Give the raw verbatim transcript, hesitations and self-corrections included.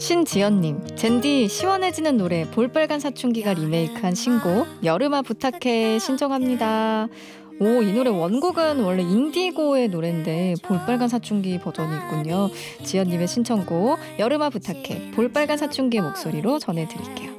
신지연님, 젠디 시원해지는 노래 볼빨간 사춘기가 리메이크한 신곡 여름아 부탁해 신청합니다. 오, 이 노래 원곡은 원래 인디고의 노래인데 볼빨간 사춘기 버전이 있군요. 지연님의 신청곡 여름아 부탁해 볼빨간 사춘기의 목소리로 전해드릴게요.